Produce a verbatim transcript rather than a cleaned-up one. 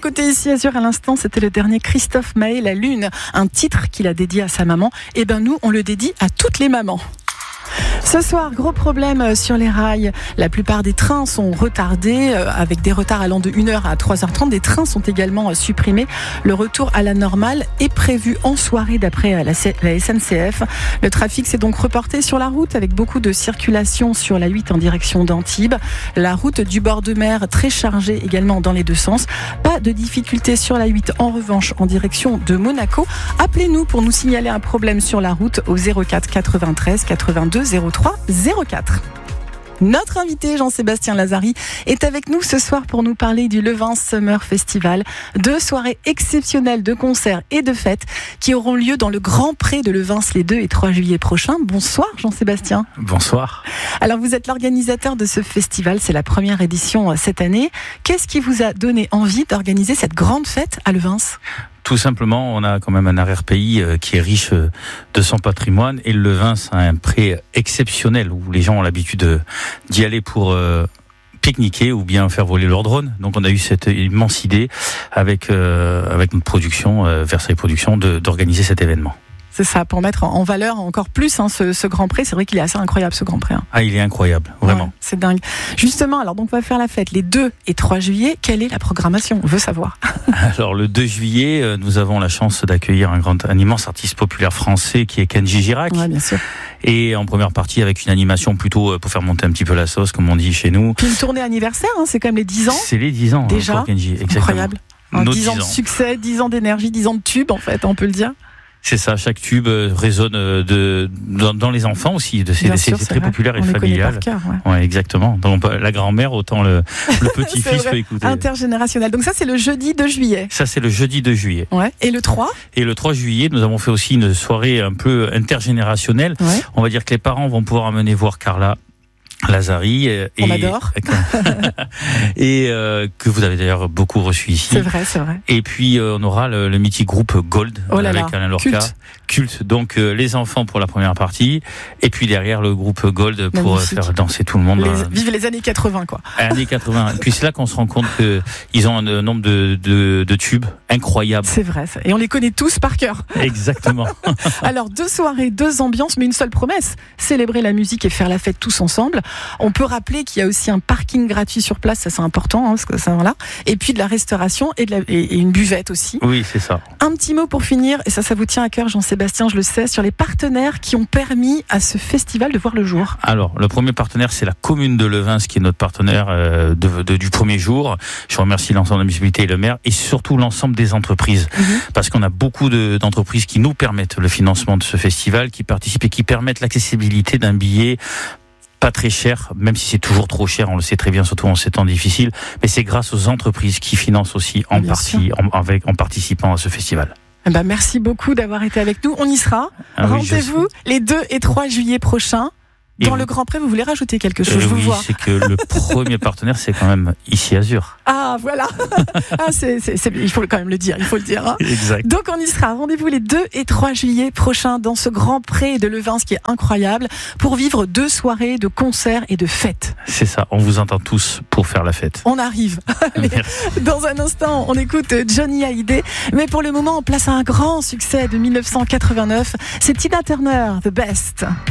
écouté ici Azur à l'instant, c'était le dernier Christophe Maé, La Lune, un titre qu'il a dédié à sa maman. Et ben nous, on le dédie à toutes les mamans. Ce soir, gros problème sur les rails. La plupart des trains sont retardés, avec des retards allant de une heure à trois heures trente. Des trains sont également supprimés. Le retour à la normale est prévu en soirée d'après la S N C F. Le trafic s'est donc reporté sur la route avec beaucoup de circulation sur la huit en direction d'Antibes. La route du bord de mer très chargée également dans les deux sens. Pas de difficulté sur la huit en revanche en direction de Monaco. Appelez-nous pour nous signaler un problème sur la route au zéro quatre quatre-vingt-treize quatre-vingt-deux zéro trois zéro quatre. Notre invité Jean-Sébastien Lazari est avec nous ce soir pour nous parler du Levins Summer Festival. Deux soirées exceptionnelles de concerts et de fêtes qui auront lieu dans le Grand Pré de Levins les deux et trois juillet prochains. Bonsoir Jean-Sébastien. Bonsoir. Alors vous êtes l'organisateur de ce festival, c'est la première édition cette année. Qu'est-ce qui vous a donné envie d'organiser cette grande fête à Levins ? Tout simplement, on a quand même un arrière-pays qui est riche de son patrimoine et le Levins a un pré exceptionnel où les gens ont l'habitude d'y aller pour euh, pique-niquer ou bien faire voler leur drone. Donc on a eu cette immense idée avec, euh, avec notre production, euh, Versailles Productions, de, d'organiser cet événement. C'est ça, pour mettre en valeur encore plus hein, ce, ce Grand Prix. C'est vrai qu'il est assez incroyable ce Grand Prix. Hein. Ah, il est incroyable, vraiment. Ouais, c'est dingue. Justement, alors donc on va faire la fête les deux et trois juillet. Quelle est la programmation ? On veut savoir. Alors le deux juillet, nous avons la chance d'accueillir un grand, un immense artiste populaire français qui est Kenji Girac. Ouais, bien sûr. Et en première partie avec une animation plutôt pour faire monter un petit peu la sauce, comme on dit chez nous. Puis une tournée anniversaire, hein, c'est quand même les dix ans. C'est les dix ans déjà. Hein, pour Kenji, exactement. Incroyable. Hein, dix ans de ans. succès, dix ans d'énergie, dix ans de tube en fait, on peut le dire. C'est ça, chaque tube résonne de, dans, dans les enfants aussi. De, c'est, Bien c'est, sûr, c'est c'est très vrai. populaire et on familial. Les connaît par cœur, ouais. Ouais, exactement. Donc la grand-mère, autant le, le petit-fils peut écouter. Intergénérationnel. Donc ça, c'est le jeudi deux juillet. Ça, c'est le jeudi deux juillet. Ouais. Et le trois ? Et le trois juillet, nous avons fait aussi une soirée un peu intergénérationnelle. Ouais. On va dire que les parents vont pouvoir amener voir Carla Lazari. Et, on adore. et euh, que vous avez d'ailleurs beaucoup reçu ici. C'est vrai, c'est vrai. Et puis euh, on aura le, le mythique groupe Gold oh là avec là. Alain Lorca. Culte. Culte. Donc euh, les enfants pour la première partie, et puis derrière le groupe Gold pour Magnifique. faire danser tout le monde. Les, euh, vive les années quatre-vingts, quoi. Années quatre-vingts. Et puis c'est là qu'on se rend compte que ils ont un nombre de, de, de tubes incroyables. C'est vrai, ça. Et on les connaît tous par cœur. Exactement. Alors deux soirées, deux ambiances, mais une seule promesse, célébrer la musique et faire la fête tous ensemble. On peut rappeler qu'il y a aussi un parking gratuit sur place, ça c'est important, hein, parce que ça voilà. Et puis de la restauration et, de la, et, et une buvette aussi. Oui, c'est ça. Un petit mot pour finir, et ça, ça vous tient à cœur, Jean-Sébastien, je le sais, sur les partenaires qui ont permis à ce festival de voir le jour. Alors, le premier partenaire, c'est la commune de Levins, qui est notre partenaire euh, de, de, du premier jour. Je remercie l'ensemble de la municipalité et le maire, et surtout l'ensemble des entreprises, mmh. parce qu'on a beaucoup de, d'entreprises qui nous permettent le financement de ce festival, qui participent et qui permettent l'accessibilité d'un billet pas très cher, même si c'est toujours trop cher, on le sait très bien, surtout en ces temps difficiles, mais c'est grâce aux entreprises qui financent aussi en bien partie, en, avec, en participant à ce festival. Eh ben, merci beaucoup d'avoir été avec nous, on y sera. Ah Rendez-vous oui, les deux et trois juillet prochains. Dans et le vous... Grand Prix, vous voulez rajouter quelque chose? euh, Je vous Oui, vois. C'est que le premier partenaire, c'est quand même ici Azur. Ah, voilà. Ah, c'est, c'est, c'est, il faut quand même le dire. Il faut le dire. Hein. Exact. Donc, on y sera. Rendez-vous les deux et trois juillet prochains dans ce Grand Pré de Levins qui est incroyable pour vivre deux soirées de concerts et de fêtes. C'est ça. On vous entend tous pour faire la fête. On arrive. Allez, dans un instant, on écoute Johnny Hallyday. Mais pour le moment, on place à un grand succès de dix-neuf cent quatre-vingt-neuf. C'est Tina Turner, The Best.